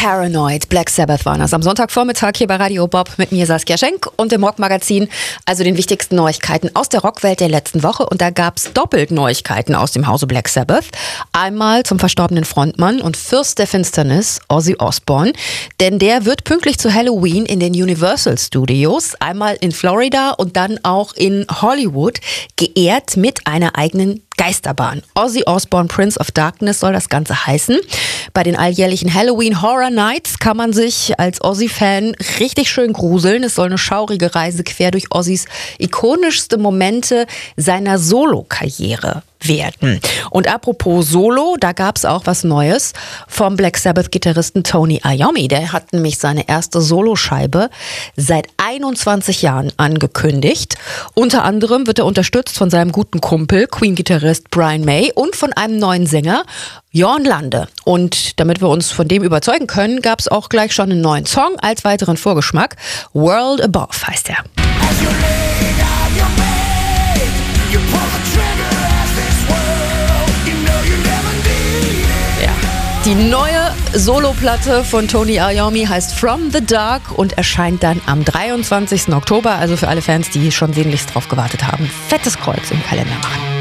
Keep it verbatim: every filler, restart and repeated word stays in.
Paranoid, Black Sabbath waren das am Sonntagvormittag hier bei Radio Bob mit mir Saskia Schenk und dem Rockmagazin, also den wichtigsten Neuigkeiten aus der Rockwelt der letzten Woche. Und da gab's doppelt Neuigkeiten aus dem Hause Black Sabbath. Einmal zum verstorbenen Frontmann und Fürst der Finsternis, Ozzy Osbourne. Denn der wird pünktlich zu Halloween in den Universal Studios, einmal in Florida und dann auch in Hollywood, geehrt mit einer eigenen Geisterbahn. Ozzy Osbourne, Prince of Darkness soll das Ganze heißen. Bei den alljährlichen Halloween Horror Nights kann man sich als Ozzy-Fan richtig schön gruseln. Es soll eine schaurige Reise quer durch Ozzys ikonischste Momente seiner Solo-Karriere werden. Und apropos Solo, da gab es auch was Neues vom Black Sabbath-Gitarristen Tony Iommi. Der hat nämlich seine erste Soloscheibe seit einundzwanzig Jahren angekündigt. Unter anderem wird er unterstützt von seinem guten Kumpel, Queen-Gitarrist Brian May, und von einem neuen Sänger, Jørn Lande. Und damit wir uns von dem überzeugen können, gab es auch gleich schon einen neuen Song als weiteren Vorgeschmack. World Above heißt er. Die neue Soloplatte von Tony Iommi heißt From the Dark und erscheint dann am dreiundzwanzigsten Oktober. Also für alle Fans, die schon sehnlichst drauf gewartet haben, fettes Kreuz im Kalender machen.